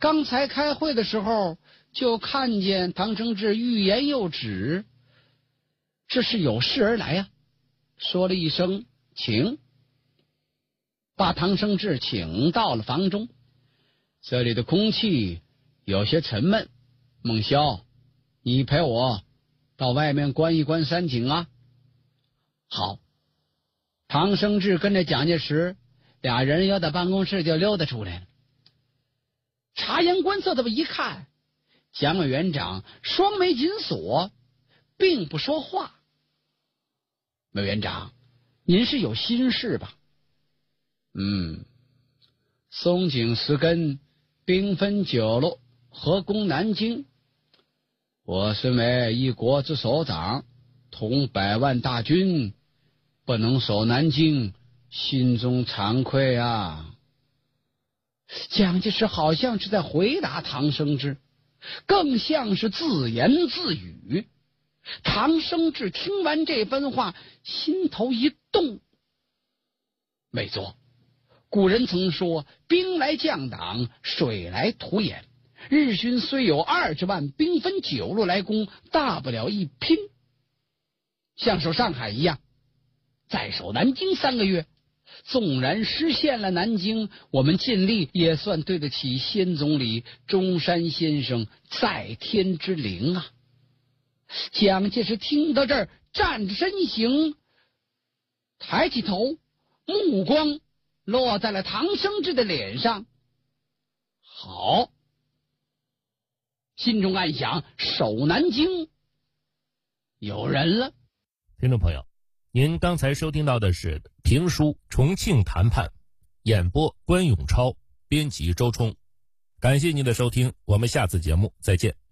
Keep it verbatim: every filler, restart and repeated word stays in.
刚才开会的时候就看见唐生智欲言又止，这是有事而来呀、啊。说了一声请，把唐生智请到了房中。这里的空气有些沉闷，孟萧，你陪我到外面观一观山景啊。好。唐生智跟着蒋介石俩人要到办公室就溜达出来了。察言观色的一看，蒋委员长双眉紧锁，并不说话。委员长，您是有心事吧？嗯，松井石根兵分九路，合攻南京。我身为一国之首长，统百万大军，不能守南京，心中惭愧啊。蒋介石好像是在回答唐生智，更像是自言自语。唐生智听完这番话，心头一动。没错，古人曾说兵来将挡，水来土掩。日军虽有二十万，兵分九路来攻，大不了一拼，像守上海一样，再守南京三个月。纵然失陷了南京，我们尽力也算对得起先总理中山先生在天之灵啊。蒋介石听到这儿，站着身形，抬起头，目光落在了唐生智的脸上。好，心中暗想，守南京有人了。 听众朋友，您刚才收听到的是评书《重庆谈判》，演播关永超，编辑周冲。感谢您的收听，我们下次节目再见。